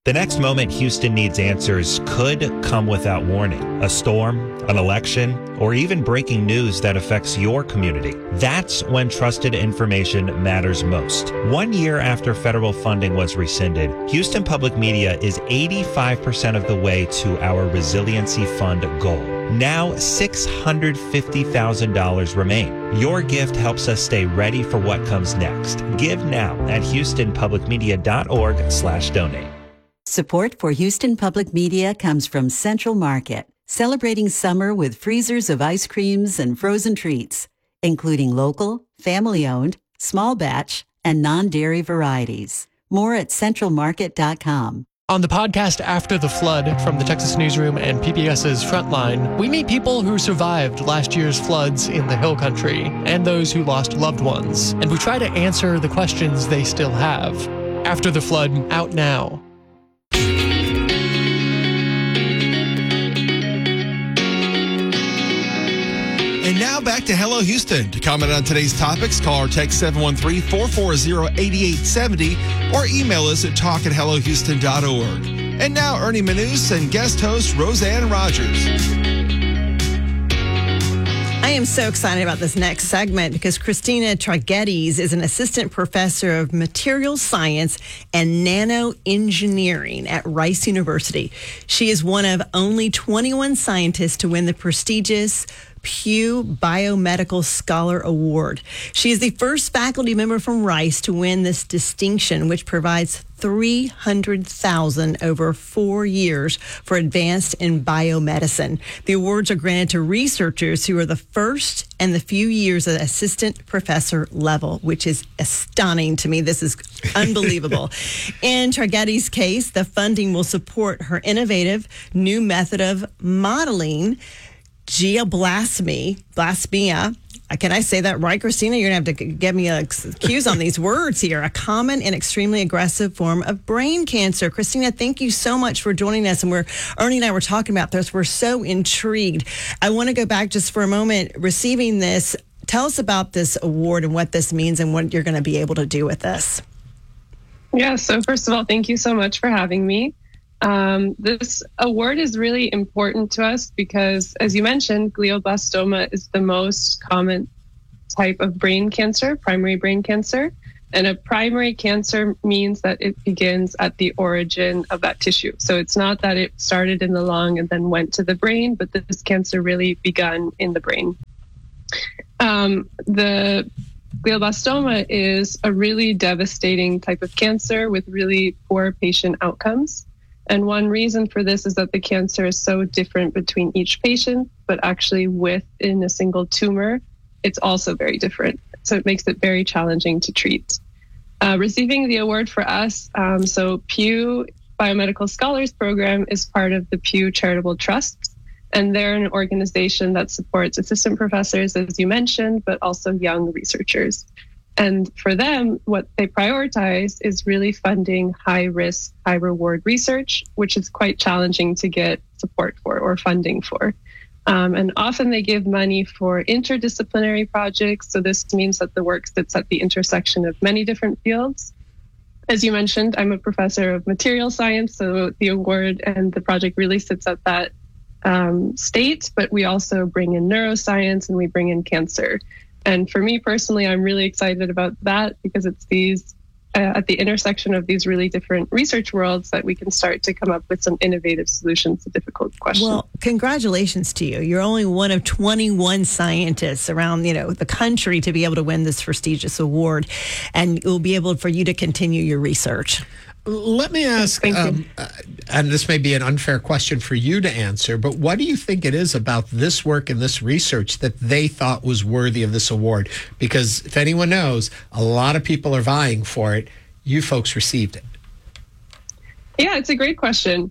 The next moment Houston needs answers could come without warning. A storm, an election, or even breaking news that affects your community. That's when trusted information matters most. 1 year after federal funding was rescinded, Houston Public Media is 85% of the way to our Resiliency Fund goal. Now, $650,000 remain. Your gift helps us stay ready for what comes next. Give now at houstonpublicmedia.org/donate. Support for Houston Public Media comes from Central Market, celebrating summer with freezers of ice creams and frozen treats, including local, family-owned, small batch, and non-dairy varieties. More at centralmarket.com. On the podcast After the Flood from the Texas Newsroom and PBS's Frontline, we meet people who survived last year's floods in the Hill Country and those who lost loved ones. And we try to answer the questions they still have. After the Flood, out now. And now back to Hello Houston. To comment on today's topics, call or text 713-440-8870 or email us at talk@hellohouston.org. And now Ernie Manous and guest host Roseanne Rogers. I am so excited about this next segment because Christina Tragedis is an assistant professor of materials science and nanoengineering at Rice University. She is one of only 21 scientists to win the prestigious Pew Biomedical Scholar Award. She is the first faculty member from Rice to win this distinction, which provides $300,000 over 4 years for advanced in biomedicine. The awards are granted to researchers who are the first and the few years at assistant professor level, which is astounding to me. This is unbelievable. In Tragedis' case, the funding will support her innovative new method of modeling geoblasmia. Can I say that right, Christina? You're going to have to give me cues on these words here. A common and extremely aggressive form of brain cancer. Christina, thank you so much for joining us. And Ernie and I were talking about this. We're so intrigued. I want to go back just for a moment. Receiving this, tell us about this award and what this means and what you're going to be able to do with this. Yeah, so first of all, thank you so much for having me. This award is really important to us because, as you mentioned, glioblastoma is the most common type of brain cancer, primary brain cancer. And a primary cancer means that it begins at the origin of that tissue. So it's not that it started in the lung and then went to the brain, but this cancer really began in the brain. The glioblastoma is a really devastating type of cancer with really poor patient outcomes. And one reason for this is that the cancer is so different between each patient, but actually within a single tumor, it's also very different. So it makes it very challenging to treat. Receiving the award for us, so Pew Biomedical Scholars Program is part of the Pew Charitable Trust, and they're an organization that supports assistant professors, as you mentioned, but also young researchers. And for them, what they prioritize is really funding high-risk, high-reward research, which is quite challenging to get support for or funding for. And often they give money for interdisciplinary projects. So this means that the work sits at the intersection of many different fields. As you mentioned, I'm a professor of material science, so the award and the project really sits at that state, but we also bring in neuroscience and we bring in cancer. And for me personally, I'm really excited about that because it's these at the intersection of these really different research worlds that we can start to come up with some innovative solutions to difficult questions. Well, congratulations to you. You're only one of 21 scientists around, the country to be able to win this prestigious award, and it will be able for you to continue your research. Let me ask, and this may be an unfair question for you to answer, but what do you think it is about this work and this research that they thought was worthy of this award? Because if anyone knows, a lot of people are vying for it. You folks received it. Yeah, it's a great question.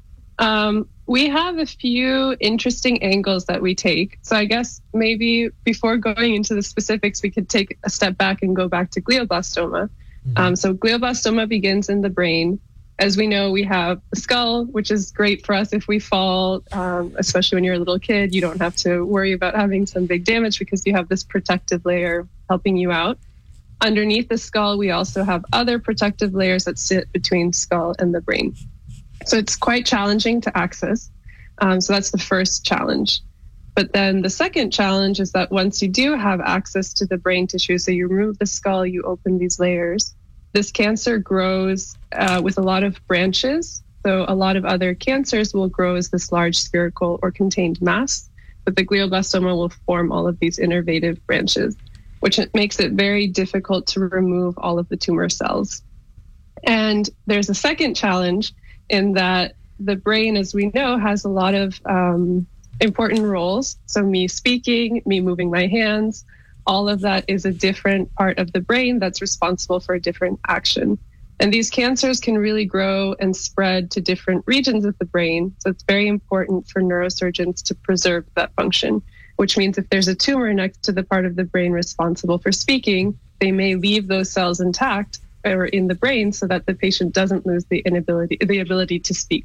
We have a few interesting angles that we take. So I guess maybe before going into the specifics, we could take a step back and go back to glioblastoma. So glioblastoma begins in the brain. As we know, we have the skull, which is great for us if we fall, especially when you're a little kid. You don't have to worry about having some big damage because you have this protective layer helping you out. Underneath the skull, we also have other protective layers that sit between skull and the brain. So it's quite challenging to access. So that's the first challenge. But then the second challenge is that once you do have access to the brain tissue, so you remove the skull, you open these layers, this cancer grows with a lot of branches. So a lot of other cancers will grow as this large spherical or contained mass, but the glioblastoma will form all of these innervative branches, which makes it very difficult to remove all of the tumor cells. And there's a second challenge in that the brain, as we know, has a lot of important roles. So me speaking, me moving my hands, all of that is a different part of the brain that's responsible for a different action. And these cancers can really grow and spread to different regions of the brain. So it's very important for neurosurgeons to preserve that function, which means if there's a tumor next to the part of the brain responsible for speaking, they may leave those cells intact or in the brain so that the patient doesn't lose the ability to speak.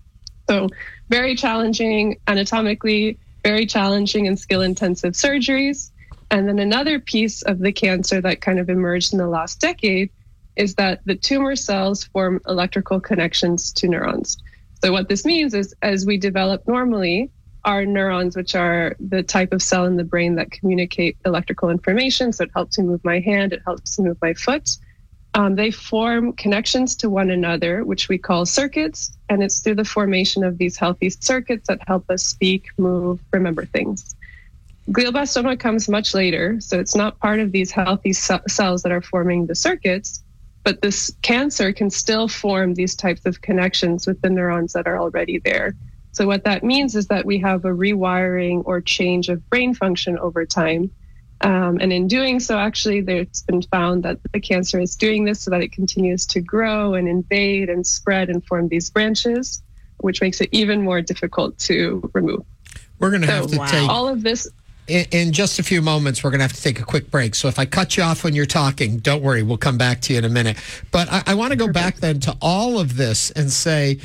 So very challenging anatomically, very challenging and skill-intensive surgeries. And then another piece of the cancer that kind of emerged in the last decade is that the tumor cells form electrical connections to neurons. So what this means is as we develop normally, our neurons, which are the type of cell in the brain that communicate electrical information, so it helps me move my hand, it helps me move my foot, they form connections to one another, which we call circuits, and it's through the formation of these healthy circuits that help us speak, move, remember things. Glioblastoma comes much later, so it's not part of these healthy cells that are forming the circuits, but this cancer can still form these types of connections with the neurons that are already there. So what that means is that we have a rewiring or change of brain function over time. And in doing so, actually, it's been found that the cancer is doing this so that it continues to grow and invade and spread and form these branches, which makes it even more difficult to remove. We're going to have to take all of this. In just a few moments, we're going to have to take a quick break. So if I cut you off when you're talking, don't worry, we'll come back to you in a minute. But I want to go back then to all of this and say,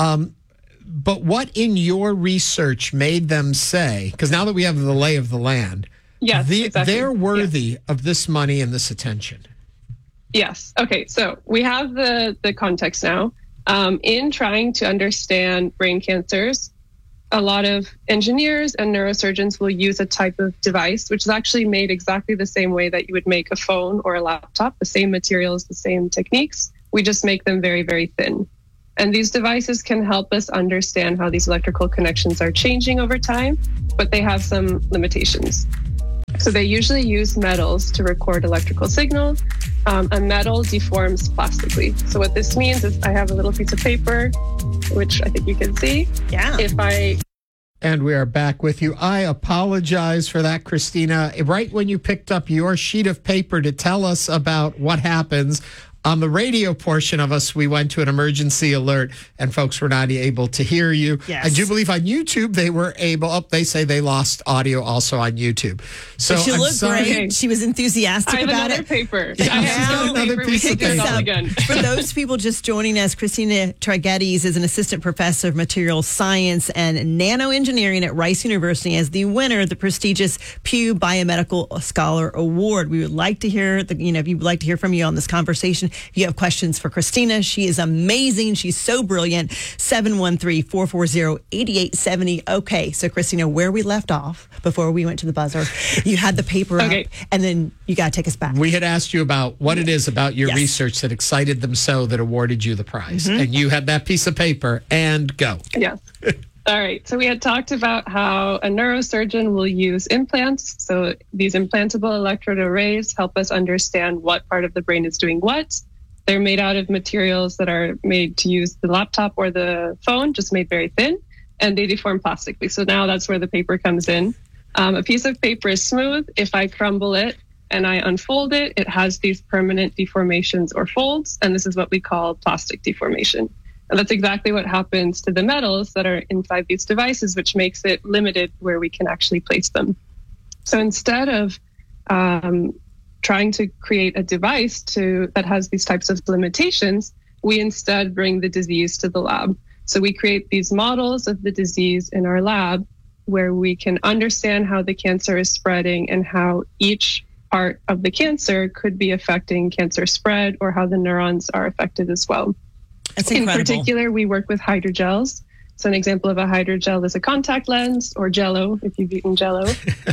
but what in your research made them say, because now that we have the lay of the land, yes, exactly. They're worthy of this money and this attention. Yes. Okay. So we have the context now. In trying to understand brain cancers, a lot of engineers and neurosurgeons will use a type of device, which is actually made exactly the same way that you would make a phone or a laptop, the same materials, the same techniques. We just make them very, very thin. And these devices can help us understand how these electrical connections are changing over time, but they have some limitations. So they usually use metals to record electrical signals. A metal deforms plastically. So what this means is I have a little piece of paper, which I think you can see. Yeah. And we are back with you. I apologize for that, Christina. Right when you picked up your sheet of paper to tell us about what happens, on the radio portion of us, we went to an emergency alert and folks were not able to hear you. Yes. I do believe on YouTube they were able, they say they lost audio also on YouTube. So she looked sorry. great. She was enthusiastic about it. Paper. Yeah, I have another piece of paper. Again. For those people just joining us, Christina Tragedis is an assistant professor of materials science and nanoengineering at Rice University as the winner of the prestigious Pew Biomedical Scholar Award. We would like to hear if you would like to hear from you on this conversation. If you have questions for Christina, she is amazing. She's so brilliant. 713-440-8870. Okay, so Christina, where we left off before we went to the buzzer, you had the paper up, and then you got to take us back. We had asked you about what it is about your research that excited them so that awarded you the prize. Mm-hmm. And you had that piece of paper, and go. Yes. All right. So we had talked about how a neurosurgeon will use implants. So these implantable electrode arrays help us understand what part of the brain is doing what. They're made out of materials that are made to use the laptop or the phone, just made very thin, and they deform plastically. So now that's where the paper comes in. A piece of paper is smooth. If I crumble it and I unfold it, it has these permanent deformations or folds, and this is what we call plastic deformation. And that's exactly what happens to the metals that are inside these devices, which makes it limited where we can actually place them. So instead of trying to create a device that has these types of limitations, we instead bring the disease to the lab. So we create these models of the disease in our lab where we can understand how the cancer is spreading and how each part of the cancer could be affecting cancer spread or how the neurons are affected as well. That's incredible. In particular, we work with hydrogels. So an example of a hydrogel is a contact lens, or Jell-O if you've eaten Jell-O.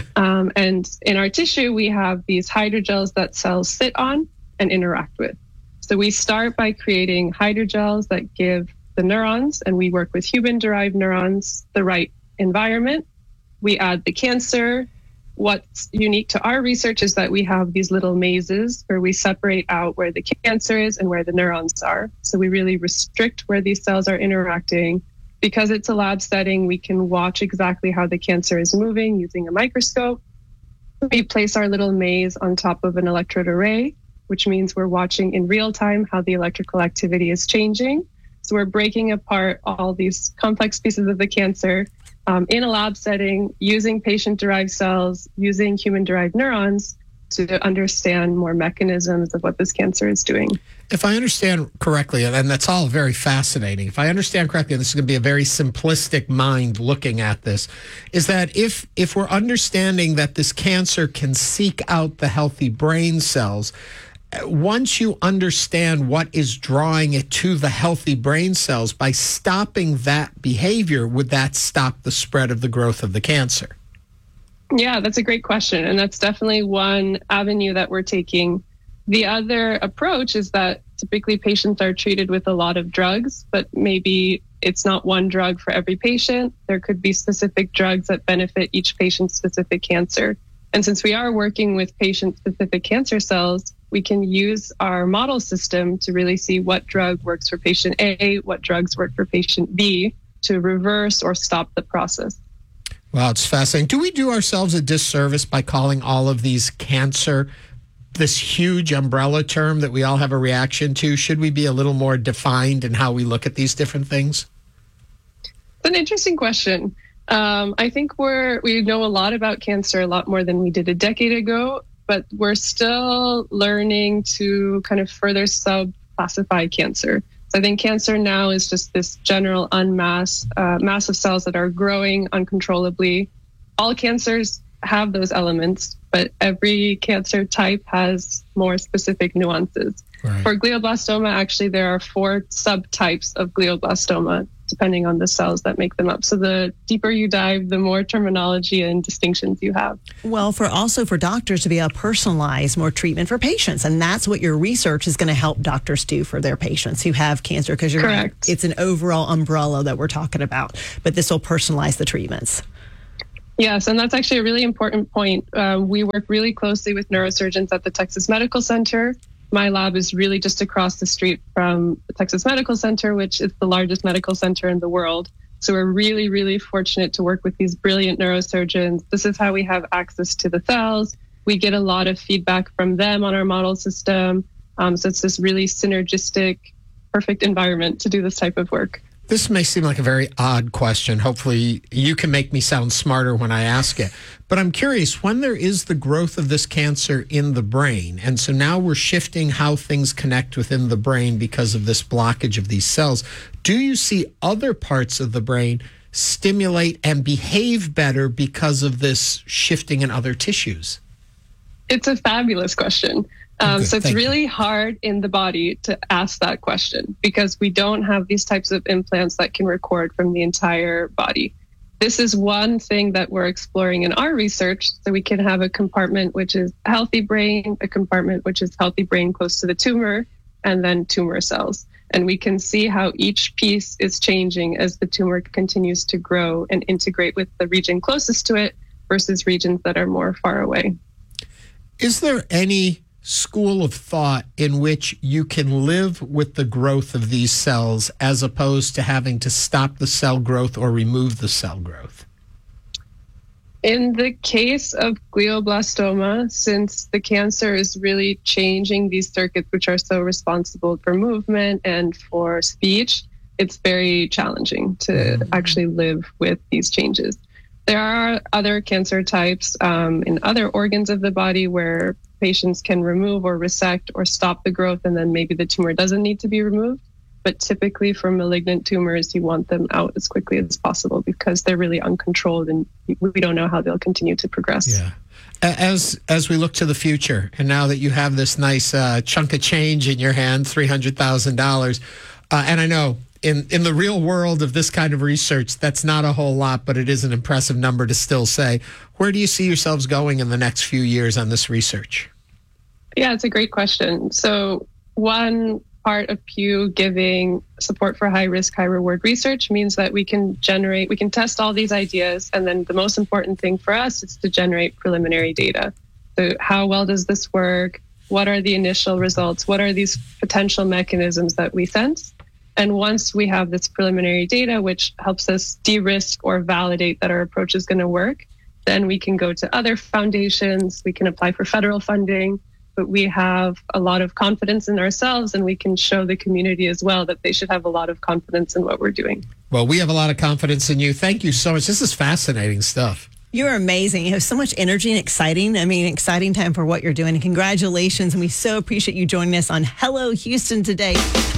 And in our tissue, we have these hydrogels that cells sit on and interact with. So we start by creating hydrogels that give the neurons, and we work with human-derived neurons, the right environment. We add the cancer. What's unique to our research is that we have these little mazes where we separate out where the cancer is and where the neurons are. So we really restrict where these cells are interacting. Because it's a lab setting, we can watch exactly how the cancer is moving using a microscope. We place our little maze on top of an electrode array, which means we're watching in real time how the electrical activity is changing. So we're breaking apart all these complex pieces of the cancer in a lab setting, using patient-derived cells, using human-derived neurons to understand more mechanisms of what this cancer is doing. If I understand correctly, and that's all very fascinating, if I understand correctly, and this is going to be a very simplistic mind looking at this, is that if we're understanding that this cancer can seek out the healthy brain cells, once you understand what is drawing it to the healthy brain cells, by stopping that behavior, would that stop the spread of the growth of the cancer? Yeah, that's a great question. And that's definitely one avenue that we're taking. The other approach is that typically patients are treated with a lot of drugs, but maybe it's not one drug for every patient. There could be specific drugs that benefit each patient's specific cancer. And since we are working with patient-specific cancer cells, we can use our model system to really see what drug works for patient A, what drugs work for patient B, to reverse or stop the process. Wow, it's fascinating. Do we do ourselves a disservice by calling all of these cancer this huge umbrella term that we all have a reaction to? Should we be a little more defined in how we look at these different things? It's an interesting question. I think we know a lot about cancer, a lot more than we did a decade ago, but we're still learning to kind of further sub-classify cancer. So I think cancer now is just this general mass of cells that are growing uncontrollably. All cancers have those elements, but every cancer type has more specific nuances. Right. For glioblastoma, actually, there are 4 subtypes of glioblastoma, depending on the cells that make them up. So the deeper you dive, the more terminology and distinctions you have. Well, for doctors to be able to personalize more treatment for patients. And that's what your research is going to help doctors do for their patients who have cancer. Because you're correct. Right, it's an overall umbrella that we're talking about. But this will personalize the treatments. Yes, and that's actually a really important point. We work really closely with neurosurgeons at the Texas Medical Center. My lab is really just across the street from the Texas Medical Center, which is the largest medical center in the world. So we're really, really fortunate to work with these brilliant neurosurgeons. This is how we have access to the cells. We get a lot of feedback from them on our model system. So it's this really synergistic, perfect environment to do this type of work. This may seem like a very odd question. Hopefully you can make me sound smarter when I ask it. But I'm curious, when there is the growth of this cancer in the brain, and so now we're shifting how things connect within the brain because of this blockage of these cells, do you see other parts of the brain stimulate and behave better because of this shifting in other tissues? It's a fabulous question. So it's really hard in the body to ask that question because we don't have these types of implants that can record from the entire body. This is one thing that we're exploring in our research. So we can have a compartment which is a healthy brain, a compartment which is healthy brain close to the tumor, and then tumor cells. And we can see how each piece is changing as the tumor continues to grow and integrate with the region closest to it versus regions that are more far away. Is there any school of thought in which you can live with the growth of these cells as opposed to having to stop the cell growth or remove the cell growth? In the case of glioblastoma, since the cancer is really changing these circuits which are so responsible for movement and for speech, it's very challenging to actually live with these changes. There are other cancer types in other organs of the body where patients can remove or resect or stop the growth, and then maybe the tumor doesn't need to be removed. But typically for malignant tumors, you want them out as quickly as possible because they're really uncontrolled and we don't know how they'll continue to progress. Yeah. As we look to the future, and now that you have this nice chunk of change in your hand, $300,000, And I know in the real world of this kind of research, that's not a whole lot, but it is an impressive number to still say. Where do you see yourselves going in the next few years on this research? Yeah, it's a great question. So one part of Pew giving support for high risk, high reward research means that we can test all these ideas. And then the most important thing for us is to generate preliminary data. So how well does this work? What are the initial results? What are these potential mechanisms that we sense? And once we have this preliminary data, which helps us de-risk or validate that our approach is going to work, then we can go to other foundations. We can apply for federal funding, but we have a lot of confidence in ourselves, and we can show the community as well that they should have a lot of confidence in what we're doing. Well, we have a lot of confidence in you. Thank you so much. This is fascinating stuff. You're amazing. You have so much energy and exciting time for what you're doing. And congratulations. And we so appreciate you joining us on Hello Houston today.